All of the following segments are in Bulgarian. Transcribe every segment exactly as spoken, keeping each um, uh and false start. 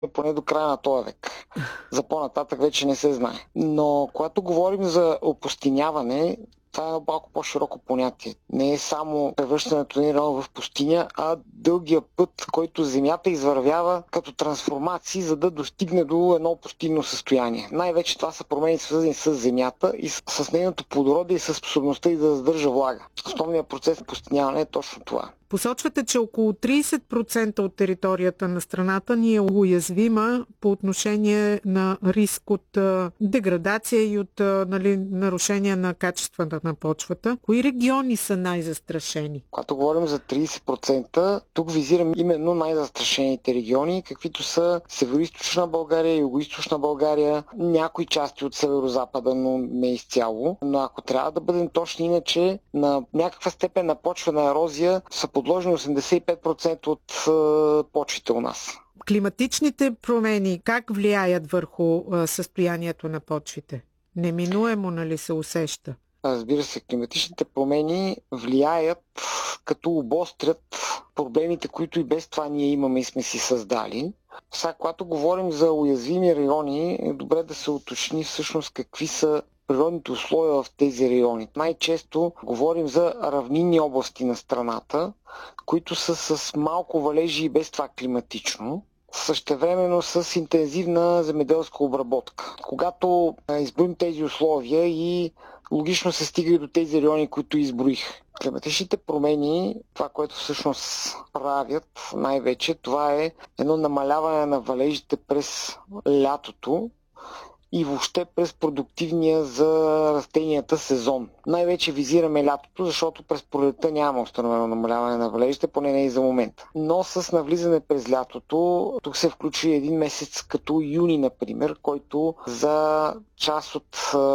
поне до края на този век. За по-нататък вече не се знае. Но когато говорим за опустиняване, това е малко по-широко понятие. Не е само превръщането на район в пустиня, а дългия път, който Земята извървява като трансформации, за да достигне до едно пустинно състояние. Най-вече това са промени, свързани с Земята и с, с нейното плодородие и с способността и да задържа влага. Основният процес на пустиняване е точно това. Посочвате, че около трийсет процента от територията на страната ни е уязвима по отношение на риск от а, деградация и от а, нали, нарушение на качествата на почвата. Кои региони са най-застрашени? Когато говорим за трийсет процента, тук визирам именно най-застрашените региони, каквито са Североизточна България, Югоизточна България, някои части от Северозапада, но не изцяло. Но ако трябва да бъдем точни, иначе на някаква степен на почвена ерозия са подложени осемдесет и пет процента от е, почвите у нас. Климатичните промени как влияят върху е, състоянието на почвите? Неминуемо, нали, се усеща? Разбира се, климатичните промени влияят като обострят проблемите, които и без това ние имаме и сме си създали. Сега, когато говорим за уязвими райони, е добре да се уточни всъщност какви са природните условия в тези райони. Най-често говорим за равнинни области на страната, които са с малко валежи и без това климатично, същевременно с интензивна земеделска обработка. Когато изброим тези условия и логично се стига и до тези райони, които изброих. Климатичните промени, това, което всъщност правят най-вече, това е едно намаляване на валежите през лятото и въобще през продуктивния за растенията сезон. Най-вече визираме лятото, защото през пролетта няма установено намаляване на валежите, поне не и за момента. Но с навлизане през лятото, тук се включи един месец като юни, например, който за част от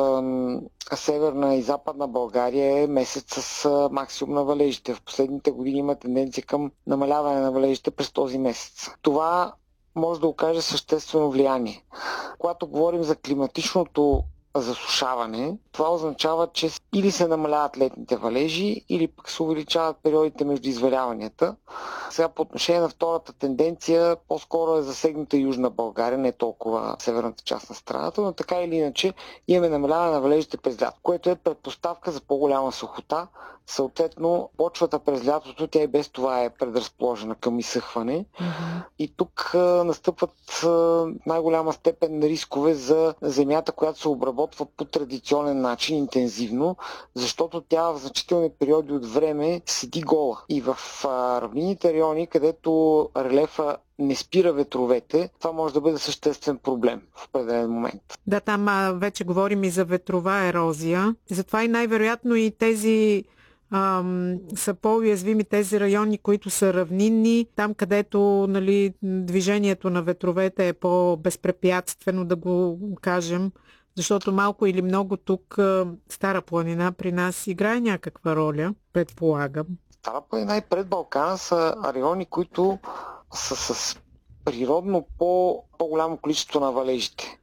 е, северна и западна България е месец с е, максимум на валежите. В последните години има тенденция към намаляване на валежите през този месец. Това може да окаже съществено влияние. Когато говорим за климатичното засушаване, това означава, че или се намаляват летните валежи, или пък се увеличават периодите между изваляванията. Сега по отношение на втората тенденция, по-скоро е засегната Южна България, не толкова северната част на страната, но така или иначе имаме намаляване на валежите през лято, което е предпоставка за по-голяма сухота. Съответно, почвата през лятото, тя и без това е предразположена към изсъхване. Mm-hmm. И тук а, настъпват а, най-голяма степен рискове за земята, която се обработва по традиционен начин, интензивно, защото тя в значителни периоди от време седи гола. И в а, равнинните райони, където релефа не спира ветровете, това може да бъде съществен проблем в определен момент. Да, там а, вече говорим и за ветрова ерозия. Затова и най-вероятно и тези ам, са по-уязвими тези райони, които са равнинни, там където, нали, движението на ветровете е по-безпрепятствено, да го кажем, защото малко или много тук Стара планина при нас играе някаква роля, предполагам. Стара планина и пред Балкана са райони, които са с природно по, по-голямо количество на валежите.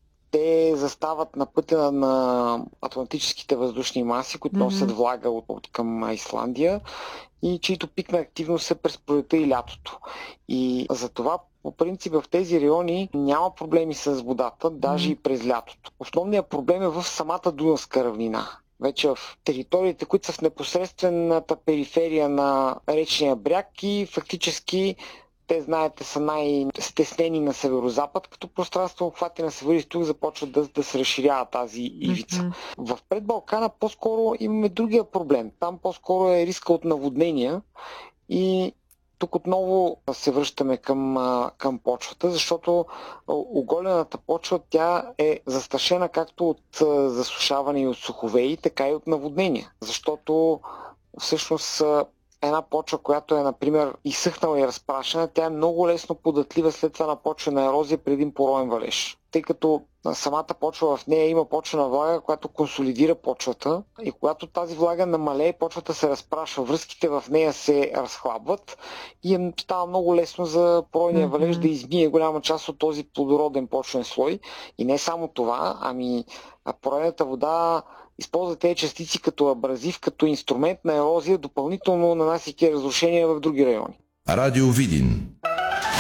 Те застават на пътя на атлантическите въздушни маси, които mm-hmm. носят влага от, от към Исландия и чието пик на активност е през пролетта и лятото. И затова по принцип в тези райони няма проблеми с водата, даже mm-hmm. и през лятото. Основният проблем е в самата Дунавска равнина. Вече в териториите, които са в непосредствената периферия на речния бряг и фактически те, знаете, са най-стеснени на северозапад, като пространство обхвати на северо-изток започва да, да се разширява тази ивица. Mm-hmm. В предбалкана по-скоро имаме другия проблем. Там по-скоро е риска от наводнения и тук отново се връщаме към, към почвата, защото оголената почва, тя е застрашена както от засушаване и от суховеи, така и от наводнения. Защото всъщност една почва, която е, например, изсъхнала и разпрашена, тя е много лесно податлива след това на почвена ерозия преди един пороен валеж. Тъй като самата почва в нея има почвена влага, която консолидира почвата и когато тази влага намалее, почвата се разпрашва, връзките в нея се разхлабват и е, става много лесно за поройния валеж mm-hmm. да измие голяма част от този плодороден почвен слой. И не само това, ами поройната вода използва тези частици като абразив, като инструмент на ерозия, допълнително нанасяйки разрушения в други райони. Радио Видин.